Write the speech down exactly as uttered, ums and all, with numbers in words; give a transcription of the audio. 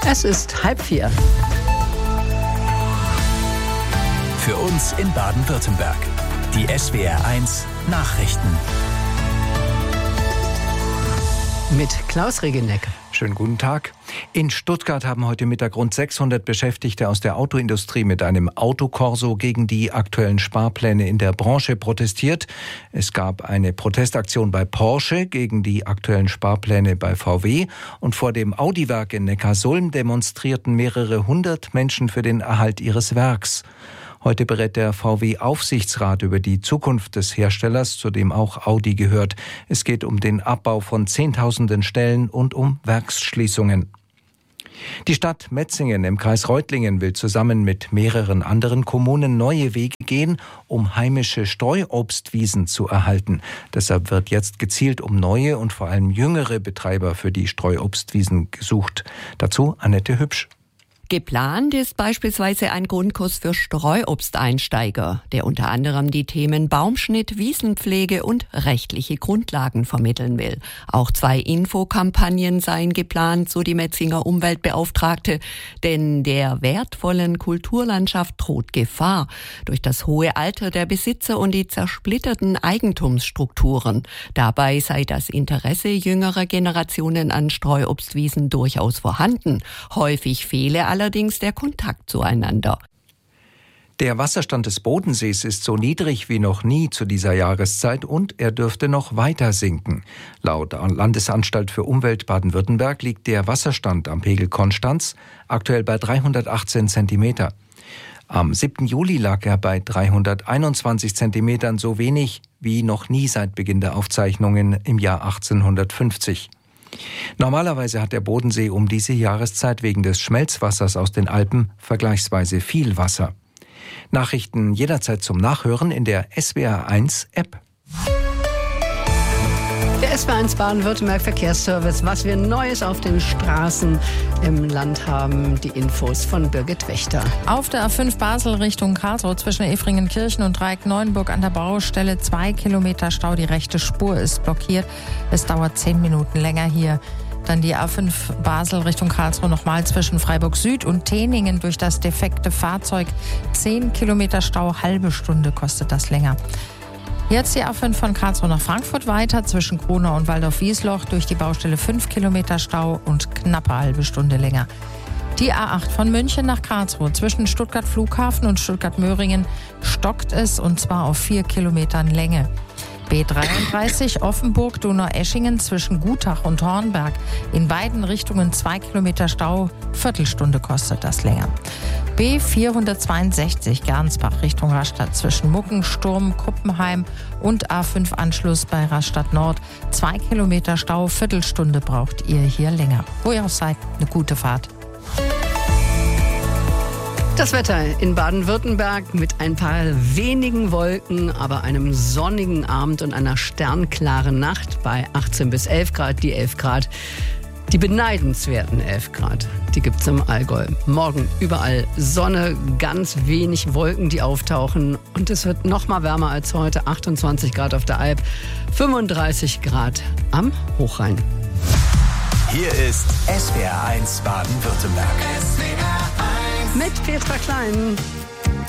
Es ist halb vier. Für uns in Baden-Württemberg. Die S W R eins Nachrichten. Mit Klaus Regeneck. Schönen guten Tag. In Stuttgart haben heute Mittag rund sechshundert Beschäftigte aus der Autoindustrie mit einem Autokorso gegen die aktuellen Sparpläne in der Branche protestiert. Es gab eine Protestaktion bei Porsche gegen die aktuellen Sparpläne bei V W und vor dem Audi-Werk in Neckarsulm demonstrierten mehrere hundert Menschen für den Erhalt ihres Werks. Heute berät der V W-Aufsichtsrat über die Zukunft des Herstellers, zu dem auch Audi gehört. Es geht um den Abbau von Zehntausenden Stellen und um Werksschließungen. Die Stadt Metzingen im Kreis Reutlingen will zusammen mit mehreren anderen Kommunen neue Wege gehen, um heimische Streuobstwiesen zu erhalten. Deshalb wird jetzt gezielt um neue und vor allem jüngere Betreiber für die Streuobstwiesen gesucht. Dazu Annette Hübsch. Geplant ist beispielsweise ein Grundkurs für Streuobsteinsteiger, der unter anderem die Themen Baumschnitt, Wiesenpflege und rechtliche Grundlagen vermitteln will. Auch zwei Infokampagnen seien geplant, so die Metzinger Umweltbeauftragte, denn der wertvollen Kulturlandschaft droht Gefahr durch das hohe Alter der Besitzer und die zersplitterten Eigentumsstrukturen. Dabei sei das Interesse jüngerer Generationen an Streuobstwiesen durchaus vorhanden. Häufig fehle allerdings der Kontakt zueinander. Der Wasserstand des Bodensees ist so niedrig wie noch nie zu dieser Jahreszeit und er dürfte noch weiter sinken. Laut Landesanstalt für Umwelt Baden-Württemberg liegt der Wasserstand am Pegel Konstanz aktuell bei dreihundertachtzehn Zentimeter. Am siebten Juli lag er bei dreihunderteinundzwanzig Zentimetern, so wenig wie noch nie seit Beginn der Aufzeichnungen im Jahr achtzehnhundertfünfzig. Normalerweise hat der Bodensee um diese Jahreszeit wegen des Schmelzwassers aus den Alpen vergleichsweise viel Wasser. Nachrichten jederzeit zum Nachhören in der S W R eins App. Der S W R eins Baden-Württemberg Verkehrsservice, was wir Neues auf den Straßen im Land haben. Die Infos von Birgit Wächter. Auf der A fünf Basel Richtung Karlsruhe zwischen Efringenkirchen und Dreieck-Neuenburg an der Baustelle zwei Kilometer Stau. Die rechte Spur ist blockiert. Es dauert zehn Minuten länger hier. Dann die A fünf Basel Richtung Karlsruhe nochmal zwischen Freiburg Süd und Teningen durch das defekte Fahrzeug. zehn Kilometer Stau, halbe Stunde kostet das länger. Jetzt die A fünf von Karlsruhe nach Frankfurt weiter zwischen Kronau und Waldorf-Wiesloch durch die Baustelle fünf Kilometer Stau und knappe halbe Stunde länger. Die A acht von München nach Karlsruhe zwischen Stuttgart Flughafen und Stuttgart-Möhringen stockt es und zwar auf vier Kilometern Länge. B dreiunddreißig Offenburg-Donaueschingen zwischen Gutach und Hornberg. In beiden Richtungen zwei Kilometer Stau, Viertelstunde kostet das länger. B vierhundertzweiundsechzig Gernsbach Richtung Rastatt zwischen Mucken, Sturm, Kuppenheim und A fünf Anschluss bei Rastatt Nord. Zwei Kilometer Stau, Viertelstunde braucht ihr hier länger. Wo ihr auch seid, eine gute Fahrt. Das Wetter in Baden-Württemberg mit ein paar wenigen Wolken, aber einem sonnigen Abend und einer sternklaren Nacht bei achtzehn bis elf Grad. Die elf Grad, die beneidenswerten elf Grad, die gibt's im Allgäu. Morgen überall Sonne, ganz wenig Wolken, die auftauchen. Und es wird noch mal wärmer als heute. achtundzwanzig Grad auf der Alp, fünfunddreißig Grad am Hochrhein. Hier ist S W R eins Baden-Württemberg. Mit Petra Klein.